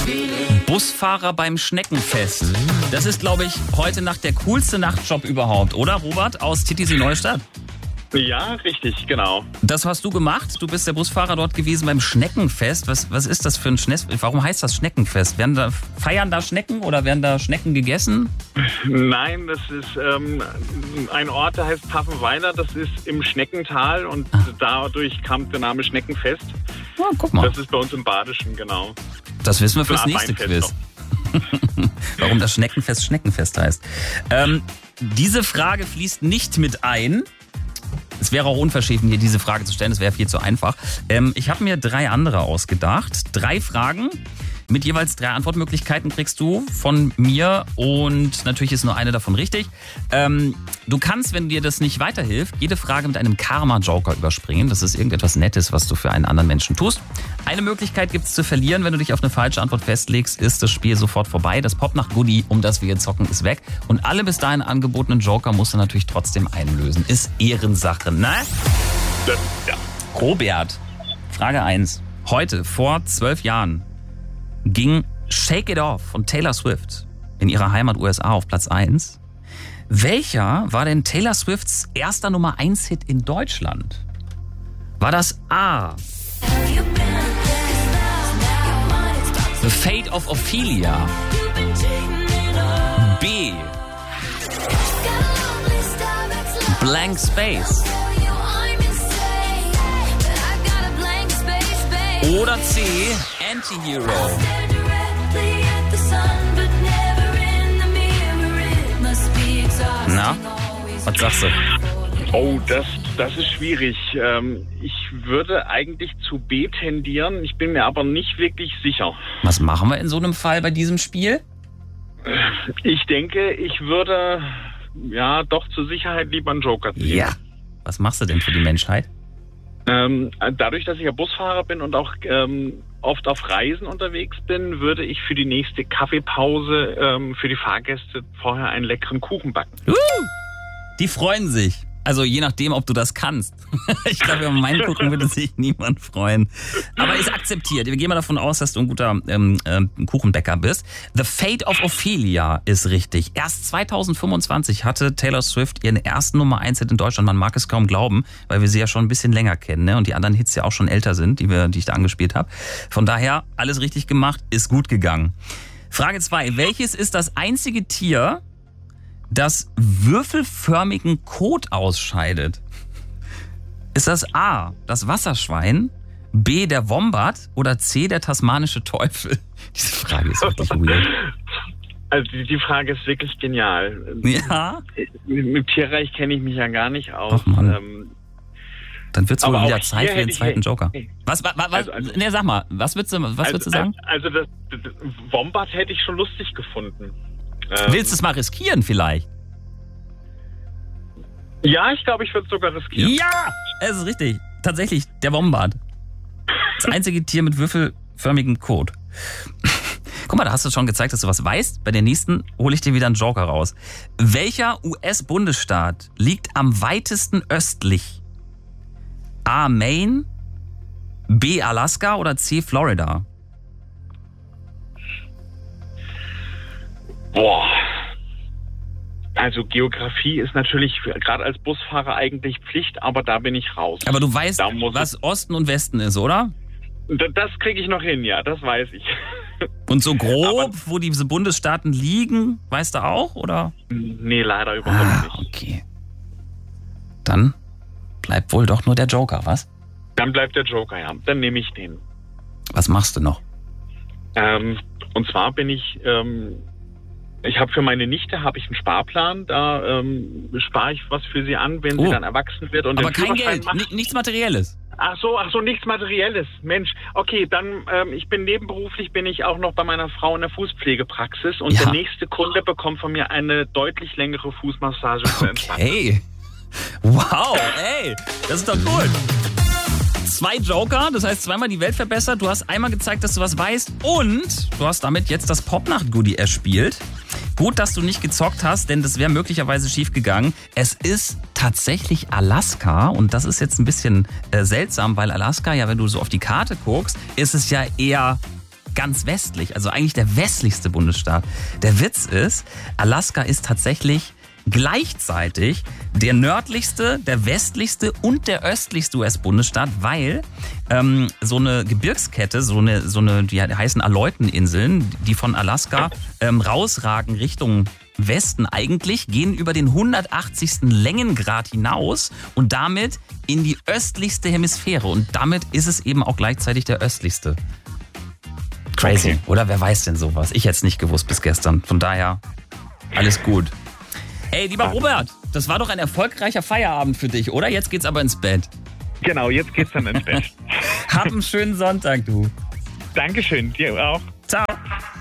Busfahrer beim Schneckenfest. Das ist, glaube ich, heute Nacht der coolste Nachtjob überhaupt, oder, Robert, aus Titisee Neustadt? Ja, richtig, genau. Das hast du gemacht. Du bist der Busfahrer dort gewesen beim Schneckenfest. Was ist das für ein Schneckenfest? Warum heißt das Schneckenfest? Feiern da Schnecken oder werden da Schnecken gegessen? Nein, das ist ein Ort, der heißt Pfaffenweiler. Das ist im Schneckental und dadurch kam der Name Schneckenfest. Oh, guck mal. Das ist bei uns im Badischen, genau. Das wissen wir fürs nächste Quiz. Warum das Schneckenfest heißt. Diese Frage fließt nicht mit ein. Es wäre auch unverschämt, hier diese Frage zu stellen. Das wäre viel zu einfach. Ich habe mir 3 andere ausgedacht. 3 Fragen mit jeweils 3 Antwortmöglichkeiten kriegst du von mir. Und natürlich ist nur eine davon richtig. Du kannst, wenn dir das nicht weiterhilft, jede Frage mit einem Karma-Joker überspringen. Das ist irgendetwas Nettes, was du für einen anderen Menschen tust. Eine Möglichkeit gibt es zu verlieren. Wenn du dich auf eine falsche Antwort festlegst, ist das Spiel sofort vorbei. Das Popnacht-Goodie, um das wir jetzt zocken, ist weg. Und alle bis dahin angebotenen Joker musst du natürlich trotzdem einlösen. Ist Ehrensache, ne? Ja. Robert, Frage 1. Heute, vor 12 Jahren, ging Shake It Off von Taylor Swift in ihrer Heimat USA auf Platz 1. Welcher war denn Taylor Swifts erster Nummer 1 Hit in Deutschland? War das A, The Fate of Ophelia, B, Blank Space oder C, Anti-Hero? Na, was sagst du? Oh, das ist schwierig. Ich würde eigentlich zu B tendieren. Ich bin mir aber nicht wirklich sicher. Was machen wir in so einem Fall bei diesem Spiel? Ich denke, ich würde doch zur Sicherheit lieber einen Joker ziehen. Ja. Was machst du denn für die Menschheit? Dadurch, dass ich ja Busfahrer bin und auch oft auf Reisen unterwegs bin, würde ich für die nächste Kaffeepause für die Fahrgäste vorher einen leckeren Kuchen backen. Die freuen sich. Also je nachdem, ob du das kannst. Ich glaube, über meinen Kuchen würde sich niemand freuen. Aber ist akzeptiert. Wir gehen mal davon aus, dass du ein guter Kuchenbäcker bist. The Fate of Ophelia ist richtig. Erst 2025 hatte Taylor Swift ihren ersten Nummer 1 Hit in Deutschland. Man mag es kaum glauben, weil wir sie ja schon ein bisschen länger kennen, ne? Und die anderen Hits ja auch schon älter sind, die ich da angespielt habe. Von daher, alles richtig gemacht, ist gut gegangen. Frage 2. Welches ist das einzige Tier, das würfelförmigen Kot ausscheidet? Ist das A, das Wasserschwein, B, der Wombat oder C, der tasmanische Teufel? Diese Frage ist wirklich weird. Also die Frage ist wirklich genial. Ja? Mit Tierreich kenne ich mich ja gar nicht aus. Ach Mann. Dann wird es wohl wieder Zeit für den zweiten Joker. Sag mal, was würdest du sagen? Also das Wombat hätte ich schon lustig gefunden. Willst du es mal riskieren vielleicht? Ja, ich glaube, ich würde es sogar riskieren. Ja, es ist richtig. Tatsächlich, der Wombat. Das einzige Tier mit würfelförmigem Kot. Guck mal, da hast du schon gezeigt, dass du was weißt. Bei der nächsten hole ich dir wieder einen Joker raus. Welcher US-Bundesstaat liegt am weitesten östlich? A, Maine, B, Alaska oder C, Florida? Boah. Also Geografie ist natürlich gerade als Busfahrer eigentlich Pflicht, aber da bin ich raus. Aber du weißt, was Osten und Westen ist, oder? Das kriege ich noch hin, ja, das weiß ich. Und so grob, wo diese Bundesstaaten liegen, weißt du auch, oder? Nee, leider überhaupt nicht. Okay. Dann bleibt wohl doch nur der Joker, was? Dann bleibt der Joker, ja. Dann nehme ich den. Was machst du noch? Und zwar bin ich habe für meine Nichte einen Sparplan, da spare ich was für sie an, wenn sie dann erwachsen wird. Und aber kein Geld, nichts Materielles. Ach so, nichts Materielles. Mensch, okay, dann ich bin nebenberuflich, bin ich auch noch bei meiner Frau in der Fußpflegepraxis und der nächste Kunde bekommt von mir eine deutlich längere Fußmassage zur Entspannung. Okay. Wow, ey, das ist doch cool. 2 Joker, das heißt zweimal die Welt verbessert. Du hast einmal gezeigt, dass du was weißt und du hast damit jetzt das Popnacht-Goodie erspielt. Gut, dass du nicht gezockt hast, denn das wäre möglicherweise schief gegangen. Es ist tatsächlich Alaska und das ist jetzt ein bisschen seltsam, weil Alaska, ja, wenn du so auf die Karte guckst, ist es ja eher ganz westlich, also eigentlich der westlichste Bundesstaat. Der Witz ist, Alaska ist tatsächlich gleichzeitig der nördlichste, der westlichste und der östlichste US-Bundesstaat, weil so eine Gebirgskette, die heißen Aleuten-Inseln, die von Alaska rausragen Richtung Westen eigentlich, gehen über den 180. Längengrad hinaus und damit in die östlichste Hemisphäre. Und damit ist es eben auch gleichzeitig der östlichste. Crazy, okay. Oder? Wer weiß denn sowas? Ich hätte es nicht gewusst bis gestern. Von daher, alles gut. Ey, lieber Robert, das war doch ein erfolgreicher Feierabend für dich, oder? Jetzt geht's aber ins Bett. Genau, jetzt geht's dann ins Bett. Hab einen schönen Sonntag, du. Dankeschön, dir auch.